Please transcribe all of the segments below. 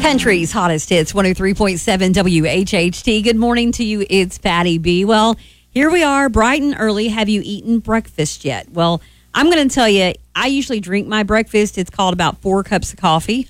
Country's hottest hits, 103.7 WHHT. Good morning to you. It's Patty B. Well, here we are, bright and early. Have you eaten breakfast yet? Well, I'm going to tell you, I usually drink my breakfast. It's called about 4 cups of coffee.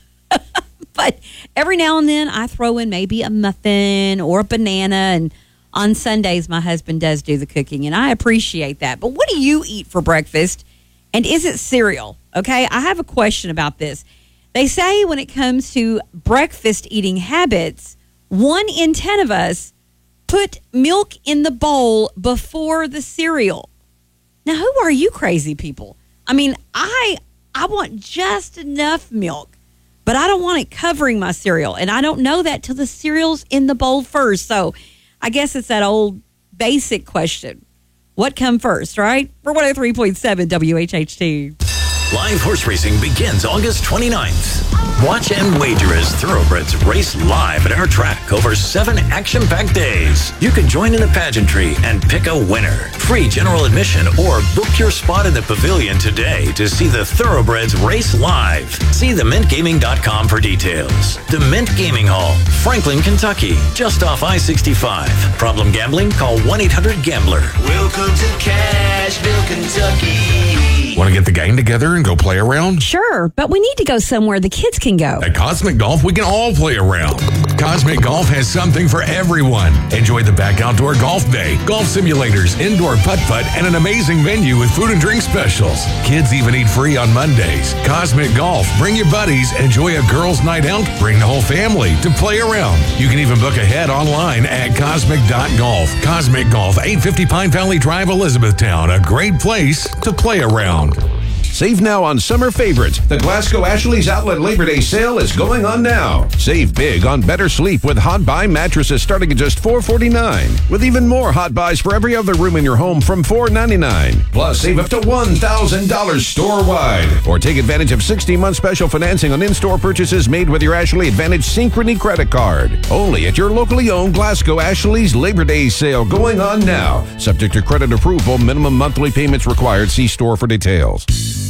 But every now and then, I throw in maybe a muffin or a banana. And on Sundays, my husband does do the cooking, and I appreciate that. But what do you eat for breakfast? And is it cereal? Okay, I have a question about this. They say when it comes to breakfast eating habits, 1 in 10 of us put milk in the bowl before the cereal. Now, who are you crazy people? I mean, I want just enough milk, but I don't want it covering my cereal. And I don't know that till the cereal's in the bowl first. So I guess it's that old basic question. What come first, right? For 103.7 WHHT. Live horse racing begins August 29th. Watch and wager as thoroughbreds race live at our track over 7 action-packed days. You can join in the pageantry and pick a winner. Free general admission or book your spot in the pavilion today to see the thoroughbreds race live. See themintgaming.com for details. The Mint Gaming Hall, Franklin, Kentucky, just off I-65. Problem gambling? Call 1-800-GAMBLER. Welcome to Cashville, Kentucky. Want to get the gang together and go play around? Sure, but we need to go somewhere the kids can go. At Cosmic Golf, we can all play around. Cosmic Golf has something for everyone. Enjoy the back outdoor golf day, golf simulators, indoor putt-putt, and an amazing menu with food and drink specials. Kids even eat free on Mondays. Cosmic Golf. Bring your buddies, enjoy a girls' night out, bring the whole family to play around. You can even book ahead online at cosmic.golf. Cosmic Golf, 850 Pine Valley Drive, Elizabethtown. A great place to play around. Save now on summer favorites. The Glasgow Ashley's Outlet Labor Day sale is going on now. Save big on better sleep with Hot Buy mattresses starting at just $449. With even more Hot Buys for every other room in your home from $499. Plus, save up to $1,000 store-wide. Or take advantage of 60-month special financing on in-store purchases made with your Ashley Advantage Synchrony credit card. Only at your locally owned Glasgow Ashley's Labor Day sale going on now. Subject to credit approval, minimum monthly payments required. See store for details.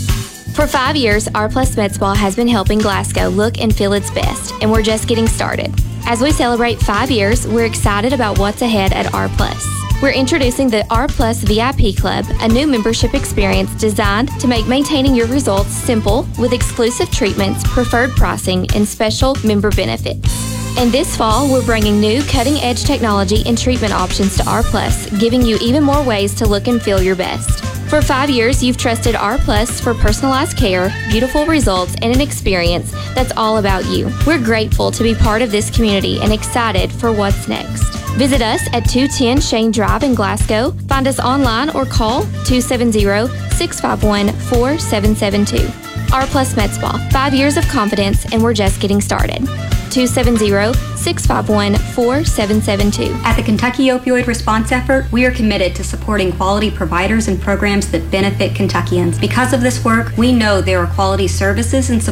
For 5 years, R Plus Med Spa has been helping Glasgow look and feel its best, and we're just getting started. As we celebrate 5 years, we're excited about what's ahead at R Plus. We're introducing the R Plus VIP Club, a new membership experience designed to make maintaining your results simple with exclusive treatments, preferred pricing, and special member benefits. And this fall, we're bringing new cutting-edge technology and treatment options to R Plus, giving you even more ways to look and feel your best. For 5 years, you've trusted R Plus for personalized care, beautiful results, and an experience that's all about you. We're grateful to be part of this community and excited for what's next. Visit us at 210 Shane Drive in Glasgow. Find us online or call 270-651-4772. R Plus Med Spa, 5 years of confidence, and we're just getting started. 270-651-4772. At the Kentucky Opioid Response Effort, we are committed to supporting quality providers and programs that benefit Kentuckians. Because of this work, we know there are quality services and support